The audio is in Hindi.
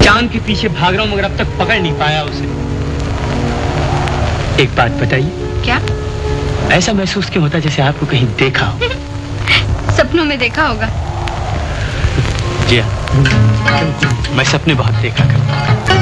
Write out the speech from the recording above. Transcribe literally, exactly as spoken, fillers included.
चांद के पीछे भाग रहा हूँ मगर अब तक पकड़ नहीं पाया उसे। एक बात बताइए। क्या? ऐसा महसूस क्यों होता जैसे आपको कहीं देखा हो? सपनों में देखा होगा। जी हाँ, मैं सपने बहुत देखा करता हूँ।